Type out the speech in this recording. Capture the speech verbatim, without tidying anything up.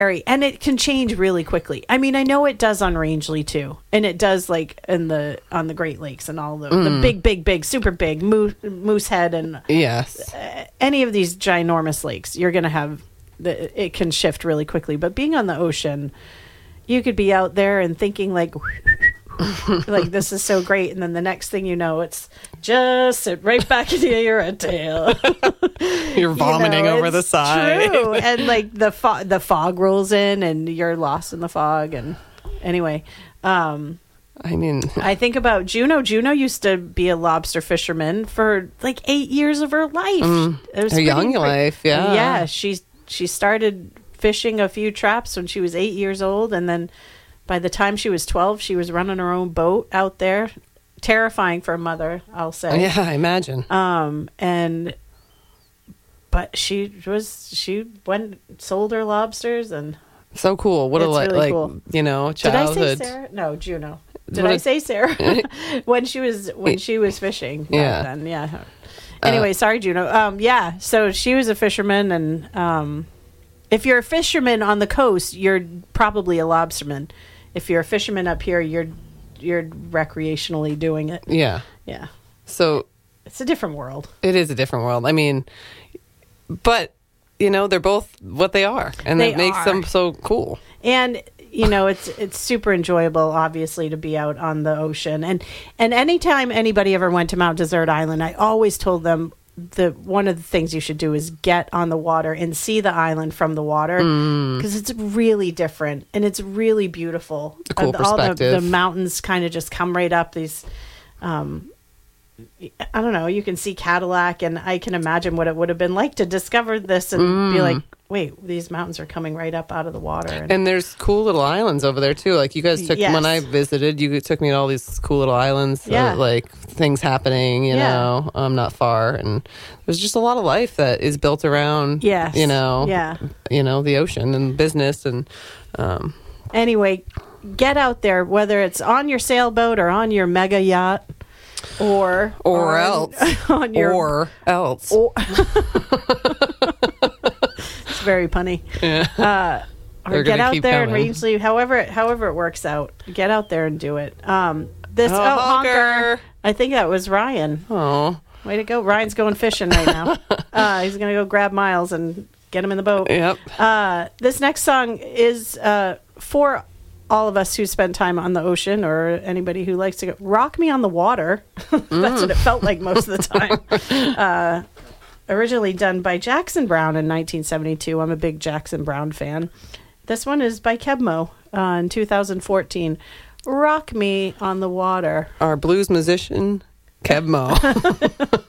and it can change really quickly. I mean, I know it does on Rangeley too, and it does like in the on the Great Lakes and all the mm. the big, big, big, super big moose, Moosehead and yes, uh, any of these ginormous lakes. You're gonna have the it can shift really quickly. But being on the ocean, you could be out there and thinking like. Like this is so great, and then the next thing you know, it's just sit right back into your red tail. You're vomiting you know, over the side. True, and like the fo- the fog rolls in, and you're lost in the fog. And anyway, um, I mean, I think about Juno. Juno used to be a lobster fisherman for like eight years of her life. Mm, it was her pretty, young life, yeah, yeah. She she started fishing a few traps when she was eight years old, and then. By the time she was twelve, she was running her own boat out there. Terrifying for a mother, I'll say. Yeah, I imagine. Um, and but she was she went sold her lobsters and so cool. What a it's li- really like cool. you know childhood. Did I say Sarah? No, Juno. Did What I a- say Sarah when she was when she was fishing? Yeah. Then yeah. Anyway, uh, sorry, Juno. Um, yeah. So she was a fisherman, and um, if you're a fisherman on the coast, you're probably a lobsterman. If you're a fisherman up here, you're you're recreationally doing it. Yeah. Yeah. So it's a different world. It is a different world. I mean, but you know, they're both what they are, and they that makes are. them so cool. And you know, it's it's super enjoyable, obviously, to be out on the ocean. And and anytime anybody ever went to Mount Desert Island, I always told them the one of the things you should do is get on the water and see the island from the water because mm. it's really different and it's really beautiful. A cool uh, all perspective. the, the mountains kind of just come right up these um I don't know, you can see Cadillac, and I can imagine what it would have been like to discover this and mm. be like, wait, these mountains are coming right up out of the water. And, and there's cool little islands over there too. Like you guys took, yes. when I visited, you took me to all these cool little islands. Yeah. Uh, like things happening, you yeah. know, um, not far. And there's just a lot of life that is built around, yes. you know, yeah. you know, the ocean and business. And um, anyway, get out there, whether it's on your sailboat or on your mega yacht. Or or on, else on your, or else or, it's very punny. Yeah. Uh, or They're get out there coming. and Rangeley, however however it works out. Get out there and do it. Um, this oh, oh, honker. honker. I think that was Ryan. Oh, way to go! Ryan's going fishing right now. uh, he's gonna go grab Miles and get him in the boat. Yep. Uh, this next song is uh, for all of us who spend time on the ocean, or anybody who likes to go rock me on the water. That's mm. what it felt like most of the time. Uh, originally done by Jackson Browne in nineteen seventy-two. I'm a big Jackson Browne fan. This one is by Kebmo uh, in two thousand fourteen. Rock Me on the Water. Our blues musician, Kebmo.